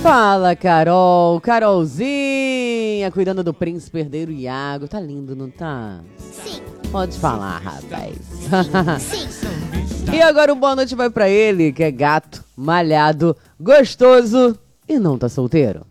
Fala, Carol. Carolzinha, cuidando do príncipe herdeiro Iago. Tá lindo, não tá? Sim. Pode falar, rapaz. Sim. E agora o boa noite vai pra ele, que é gato, malhado, gostoso e não tá solteiro.